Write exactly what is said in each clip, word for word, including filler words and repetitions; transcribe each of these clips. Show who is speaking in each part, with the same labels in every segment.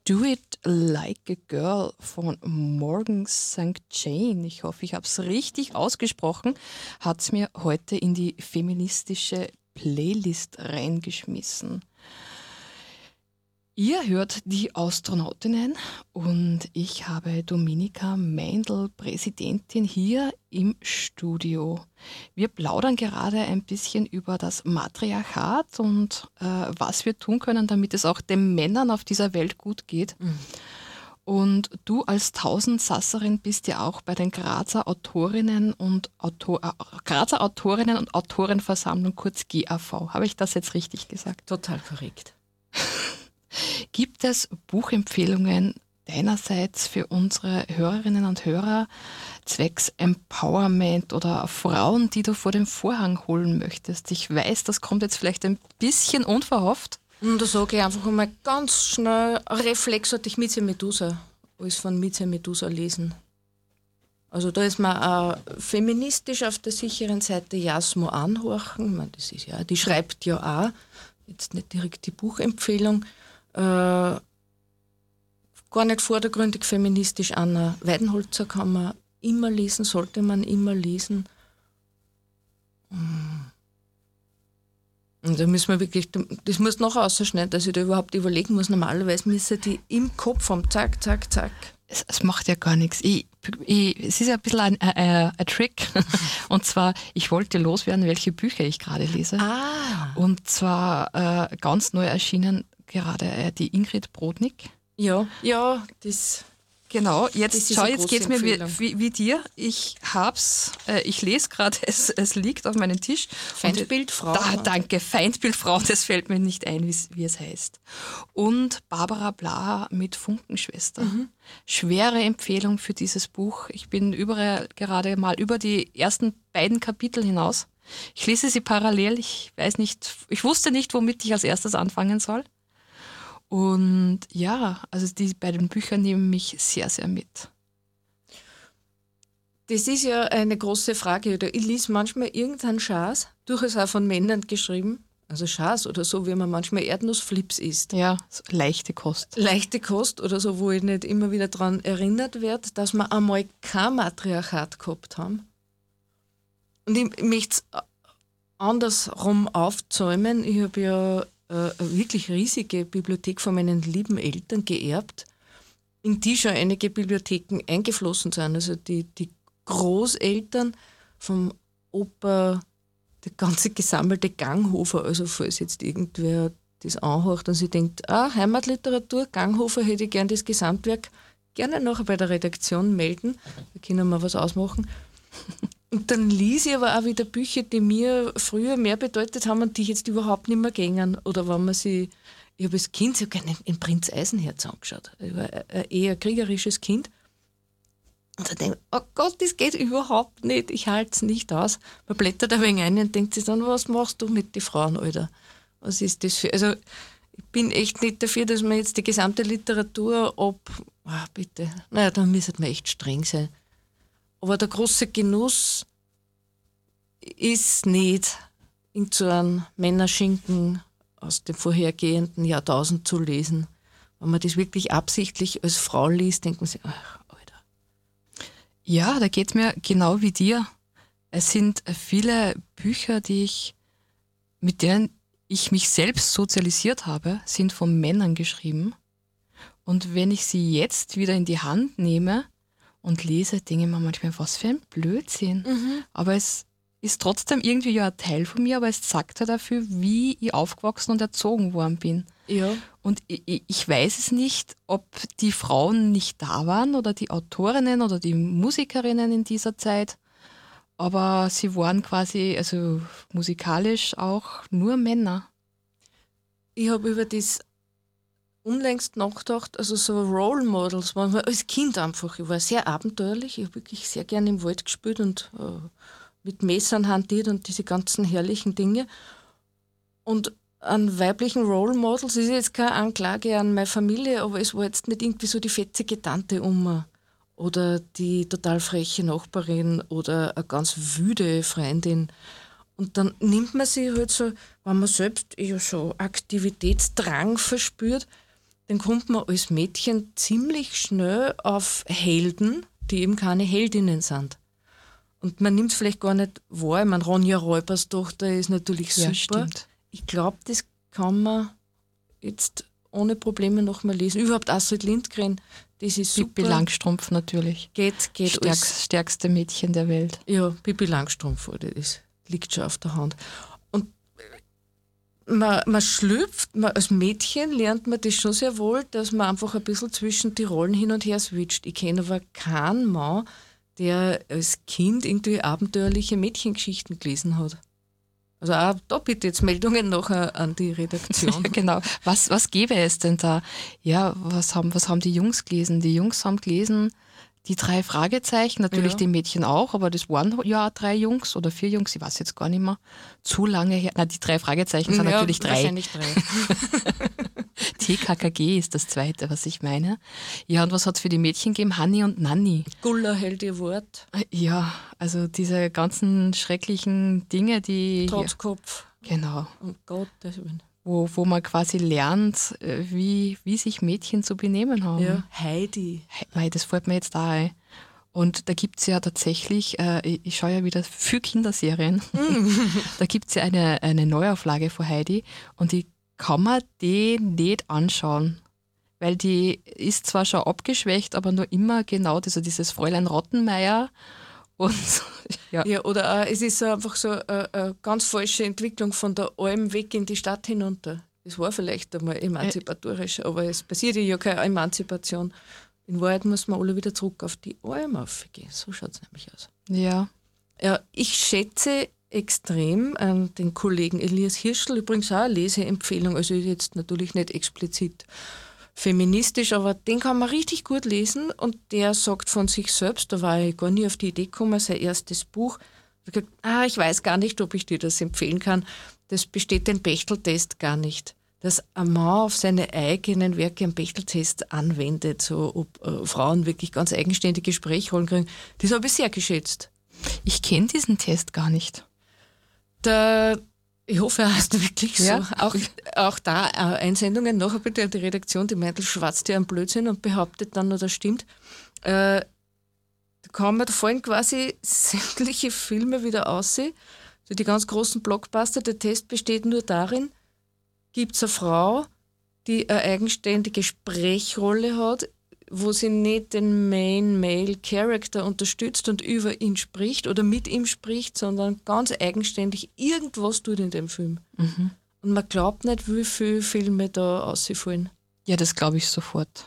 Speaker 1: Do It Like a Girl von Morgan Sankt Jane. Ich hoffe, ich habe es richtig ausgesprochen. Hat es mir heute in die feministische Playlist reingeschmissen. Ihr hört die Astronautinnen und ich habe Dominika Meindl, Präsidentin, hier im Studio. Wir plaudern gerade ein bisschen über das Matriarchat und äh, was wir tun können, damit es auch den Männern auf dieser Welt gut geht. Mhm. Und du als Tausendsasserin bist ja auch bei den Grazer Autorinnen und Autor, äh, Grazer Autorinnen und Autorenversammlung, kurz G A V. Habe ich das jetzt richtig gesagt?
Speaker 2: Total korrekt.
Speaker 1: Gibt es Buchempfehlungen deinerseits für unsere Hörerinnen und Hörer zwecks Empowerment oder Frauen, die du vor den Vorhang holen möchtest? Ich weiß, das kommt jetzt vielleicht ein bisschen unverhofft.
Speaker 2: Und da sage ich einfach einmal ganz schnell reflexartig Mieze Medusa, alles von Mieze Medusa lesen. Also da ist man auch feministisch auf der sicheren Seite Jasmo anhorchen. Ich meine, das ist ja, die schreibt ja auch, jetzt nicht direkt die Buchempfehlung, äh, gar nicht vordergründig feministisch. Anna Weidenholzer kann man immer lesen, sollte man immer lesen. Und da müssen wir wirklich, das muss noch rausschneiden, dass ich da überhaupt überlegen muss. Normalerweise müssen die im Kopf haben, zack, zack, zack.
Speaker 1: Es, es macht ja gar nichts. Ich, ich, es ist ja ein bisschen ein, ein, ein Trick. Und zwar, ich wollte loswerden, welche Bücher ich gerade lese.
Speaker 2: Ah.
Speaker 1: Und zwar äh, ganz neu erschienen gerade äh, die Ingrid Brodnik.
Speaker 2: Ja, ja, das...
Speaker 1: Genau, jetzt schau, jetzt geht's mir wie,
Speaker 2: Empfehlung.
Speaker 1: wie, wie dir. Ich hab's, äh, ich lese gerade, es, es liegt auf meinem Tisch.
Speaker 2: Feindbildfrau.
Speaker 1: Da, danke, Feindbildfrau, das fällt mir nicht ein, wie es heißt. Und Barbara Blaha mit Funkenschwester. Mhm. Schwere Empfehlung für dieses Buch. Ich bin überall gerade mal über die ersten beiden Kapitel hinaus. Ich lese sie parallel. Ich weiß nicht, ich wusste nicht, womit ich als erstes anfangen soll. Und ja, also die beiden Bücher nehmen mich sehr, sehr mit.
Speaker 2: Das ist ja eine große Frage. Ich lese manchmal irgendeinen Schaß, durchaus auch von Männern geschrieben, also Schaß oder so, wie man manchmal Erdnussflips isst.
Speaker 1: Ja, so leichte Kost.
Speaker 2: Leichte Kost oder so, wo ich nicht immer wieder daran erinnert werde, dass wir einmal kein Matriarchat gehabt haben. Und ich möchte es andersrum aufzäumen. Ich habe ja eine wirklich riesige Bibliothek von meinen lieben Eltern geerbt, in die schon einige Bibliotheken eingeflossen sind. Also die, die Großeltern vom Opa, der ganze gesammelte Ganghofer, also falls jetzt irgendwer das anhört und sich denkt, ah, Heimatliteratur, Ganghofer, hätte ich gern das Gesamtwerk, gerne nachher bei der Redaktion melden, da können wir was ausmachen. Und dann liess ich aber auch wieder Bücher, die mir früher mehr bedeutet haben und die jetzt überhaupt nicht mehr gängen. Oder wenn man sie, ich habe als Kind so gerne in Prinz Eisenherz angeschaut. Ich war ein eher kriegerisches Kind. Und dann denke ich, oh Gott, das geht überhaupt nicht, ich halte es nicht aus. Man blättert ein wenig ein und denkt sich dann, was machst du mit den Frauen, Alter? Was ist das für... Also ich bin echt nicht dafür, dass man jetzt die gesamte Literatur ab... Ah, bitte, naja, dann müsste man echt streng sein. Aber der große Genuss ist nicht, in so einem Männerschinken aus dem vorhergehenden Jahrtausend zu lesen. Wenn man das wirklich absichtlich als Frau liest, denkt man sich, ach, Alter.
Speaker 1: Ja, da geht es mir genau wie dir. Es sind viele Bücher, die ich, mit denen ich mich selbst sozialisiert habe, sind von Männern geschrieben. Und wenn ich sie jetzt wieder in die Hand nehme und lese, denke ich mir manchmal, was für ein Blödsinn. Mhm. Aber es ist trotzdem irgendwie ja ein Teil von mir, aber es sagt ja dafür, wie ich aufgewachsen und erzogen worden bin.
Speaker 2: Ja.
Speaker 1: Und ich, ich weiß es nicht, ob die Frauen nicht da waren oder die Autorinnen oder die Musikerinnen in dieser Zeit, aber sie waren quasi, also musikalisch auch nur Männer.
Speaker 2: Ich habe über das unlängst nachgedacht, also so Role Models waren wir als Kind einfach. Ich war sehr abenteuerlich, ich habe wirklich sehr gerne im Wald gespielt und äh, mit Messern hantiert und diese ganzen herrlichen Dinge. Und an weiblichen Role Models ist jetzt keine Anklage an meine Familie, aber es war jetzt nicht irgendwie so die fetzige Tante Oma oder die total freche Nachbarin oder eine ganz wüde Freundin. Und dann nimmt man sich halt so, wenn man selbst eher so Aktivitätsdrang verspürt, dann kommt man als Mädchen ziemlich schnell auf Helden, die eben keine Heldinnen sind. Und man nimmt es vielleicht gar nicht wahr. Ich meine, Ronja Räubers Tochter ist natürlich super.
Speaker 1: Ja, stimmt.
Speaker 2: Ich glaube, das kann man jetzt ohne Probleme noch mal lesen. Überhaupt Astrid Lindgren, das ist super.
Speaker 1: Pippi Langstrumpf natürlich.
Speaker 2: Geht, geht
Speaker 1: Stärk,
Speaker 2: alles.
Speaker 1: Stärkste Mädchen der Welt.
Speaker 2: Ja, Pippi Langstrumpf, das liegt schon auf der Hand. Und man, man schlüpft, man, als Mädchen lernt man das schon sehr wohl, dass man einfach ein bisschen zwischen die Rollen hin und her switcht. Ich kenne aber keinen Mann, der als Kind irgendwie abenteuerliche Mädchengeschichten gelesen hat. Also auch da bitte jetzt Meldungen nachher an die Redaktion.
Speaker 1: Genau. Was, was gäbe es denn da? Ja, was haben, was haben die Jungs gelesen? Die Jungs haben gelesen die drei Fragezeichen, natürlich
Speaker 2: Ja.
Speaker 1: die Mädchen auch, aber das waren ja drei Jungs oder vier Jungs, ich weiß jetzt gar nicht mehr. Zu lange her. Na, die drei Fragezeichen sind
Speaker 2: Ja,
Speaker 1: natürlich drei.
Speaker 2: Wahrscheinlich drei.
Speaker 1: T K K G ist das zweite, was ich meine. Ja, und was hat es für die Mädchen gegeben? Hanni und Nanni.
Speaker 2: Gulla hält ihr Wort.
Speaker 1: Ja, also diese ganzen schrecklichen Dinge, die...
Speaker 2: Trotzkopf.
Speaker 1: Ja, genau.
Speaker 2: Um Gottes Willen.
Speaker 1: Wo, wo man quasi lernt, äh, wie, wie sich Mädchen zu benehmen haben.
Speaker 2: Ja, Heidi.
Speaker 1: He- Mei, das fällt mir jetzt da ein. Und da gibt es ja tatsächlich, äh, ich, ich schaue ja wieder für Kinderserien, da gibt es ja eine, eine Neuauflage von Heidi und die kann man die nicht anschauen. Weil die ist zwar schon abgeschwächt, aber nur immer genau das, also dieses Fräulein Rottenmeier und ja.
Speaker 2: Ja, oder auch, es ist so einfach so eine, eine ganz falsche Entwicklung von der Alm weg in die Stadt hinunter. Das war vielleicht einmal emanzipatorisch, aber es passiert ja keine Emanzipation. In Wahrheit muss man alle wieder zurück auf die Alm aufgehen. So schaut es nämlich aus.
Speaker 1: Ja.
Speaker 2: Ja, ich schätze extrem an den Kollegen Elias Hirschl, übrigens auch eine Leseempfehlung, also jetzt natürlich nicht explizit feministisch, aber den kann man richtig gut lesen und der sagt von sich selbst, da war ich gar nie auf die Idee gekommen, sein erstes Buch, ich gesagt, ah, ich weiß gar nicht, ob ich dir das empfehlen kann, das besteht den Bechtel-Test gar nicht. Dass ein Mann auf seine eigenen Werke einen Bechtel-Test anwendet, so ob äh, Frauen wirklich ganz eigenständige Sprechrollen kriegen, das habe ich sehr geschätzt.
Speaker 1: Ich kenne diesen Test gar nicht.
Speaker 2: Der, ich hoffe, er heißt wirklich so.
Speaker 1: Ja.
Speaker 2: Auch, auch da äh, Einsendungen nachher bitte an die Redaktion. Die Meindl schwatzt ja einen Blödsinn und behauptet dann, nur das stimmt. Äh, da kann man da fallen quasi sämtliche Filme wieder aussehen. Also die ganz großen Blockbuster. Der Test besteht nur darin, gibt es eine Frau, die eine eigenständige Sprechrolle hat, wo sie nicht den Main Male Character unterstützt und über ihn spricht oder mit ihm spricht, sondern ganz eigenständig irgendwas tut in dem Film.
Speaker 1: Mhm.
Speaker 2: Und man glaubt nicht, wie viele Filme da ausfallen.
Speaker 1: Ja, das glaube ich sofort.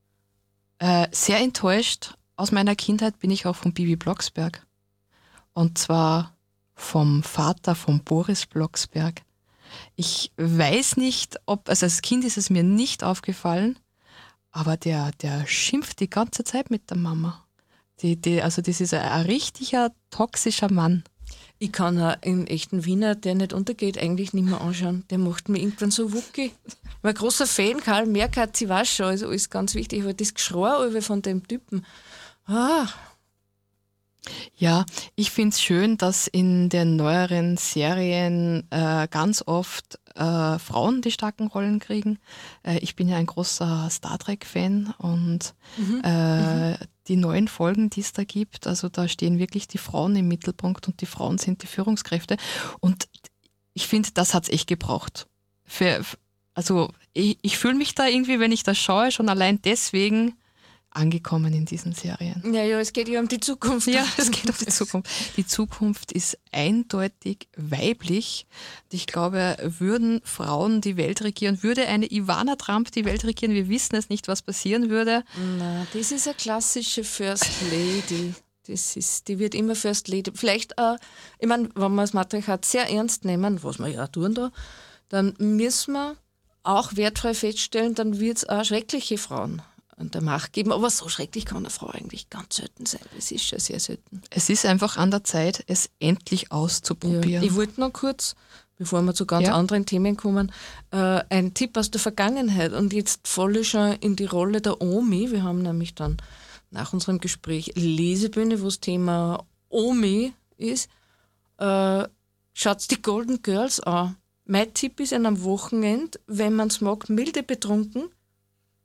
Speaker 1: Äh, sehr enttäuscht aus meiner Kindheit bin ich auch von Bibi Blocksberg. Und zwar vom Vater von Boris Blocksberg. Ich weiß nicht, ob, also als Kind ist es mir nicht aufgefallen, aber der, der schimpft die ganze Zeit mit der Mama. Die, die, also das ist ein, ein richtiger toxischer Mann.
Speaker 2: Ich kann auch einen echten Wiener, der nicht untergeht, eigentlich nicht mehr anschauen. Der macht mir irgendwann so wucki. Ich war ein großer Fan, Karl Merkert, sie weiß schon, also alles ganz wichtig, aber das Geschrei von dem Typen, ah.
Speaker 1: Ja, ich finde es schön, dass in den neueren Serien äh, ganz oft äh, Frauen die starken Rollen kriegen. Äh, ich bin ja ein großer Star Trek-Fan und
Speaker 2: Mhm.
Speaker 1: äh, mhm. die neuen Folgen, die es da gibt, also da stehen wirklich die Frauen im Mittelpunkt und die Frauen sind die Führungskräfte. Und ich finde, das hat es echt gebraucht. Für, also ich, ich fühle mich da irgendwie, wenn ich das schaue, schon allein deswegen angekommen in diesen Serien.
Speaker 2: Ja, ja, es geht ja um die Zukunft.
Speaker 1: Ja, es geht um die Zukunft. Die Zukunft ist eindeutig weiblich. Und ich glaube, würden Frauen die Welt regieren, würde eine Ivana Trump die Welt regieren, wir wissen es nicht, was passieren würde.
Speaker 2: Na, das ist eine klassische First Lady. Das ist, die wird immer First Lady. Vielleicht, äh, ich meine, wenn wir das Matriarchat sehr ernst nehmen, was wir ja tun da, dann müssen wir auch wertfrei feststellen, dann wird es auch schreckliche Frauen an der Macht geben. Aber so schrecklich kann eine Frau eigentlich ganz selten sein. Das ist schon sehr selten.
Speaker 1: Es ist einfach an der Zeit, es endlich auszuprobieren.
Speaker 2: Ja, ich wollte noch kurz, bevor wir zu ganz
Speaker 1: Ja.
Speaker 2: anderen Themen kommen, äh, ein Tipp aus der Vergangenheit. Und jetzt falle ich schon in die Rolle der Omi. Wir haben nämlich dann nach unserem Gespräch Lesebühne, wo das Thema Omi ist. Äh, schaut die Golden Girls an. Mein Tipp ist an einem Wochenende, wenn man es mag, milde betrunken,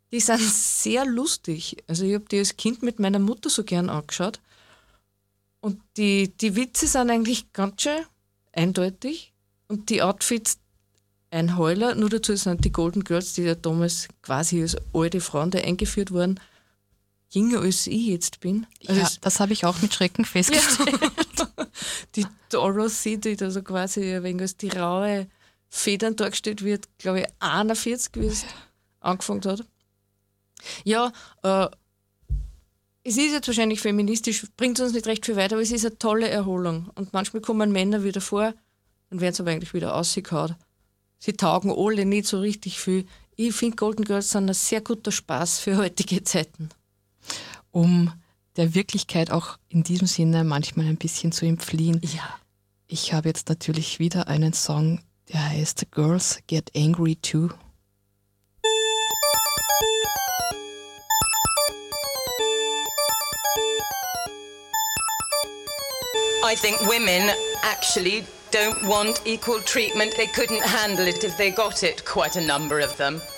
Speaker 2: Die sind sehr lustig. Also ich habe die als Kind mit meiner Mutter so gern angeschaut. Und die, die Witze sind eigentlich ganz schön eindeutig. Und die Outfits ein Heuler. Nur dazu sind die Golden Girls, die ja damals quasi als alte Frauen da eingeführt wurden, jünger als ich jetzt bin. Also
Speaker 1: ja, das habe ich auch mit Schrecken festgestellt.
Speaker 2: Ja. Die Dorothy, die da so quasi ein wenig als die raue Federn dargestellt wird, glaube ich, einundvierzig, wie es angefangen hat. Ja, äh, es ist jetzt wahrscheinlich feministisch, bringt uns nicht recht viel weiter, aber es ist eine tolle Erholung. Und manchmal kommen Männer wieder vor, dann werden sie aber eigentlich wieder rausgehauen. Sie taugen alle nicht so richtig viel. Ich finde, Golden Girls sind ein sehr guter Spaß für heutige Zeiten.
Speaker 1: Um der Wirklichkeit auch in diesem Sinne manchmal ein bisschen zu entfliehen.
Speaker 2: Ja.
Speaker 1: Ich habe jetzt natürlich wieder einen Song, der heißt Girls Get Angry Too.
Speaker 3: I think women actually don't want equal treatment. They couldn't handle it if they got it, quite a number of them.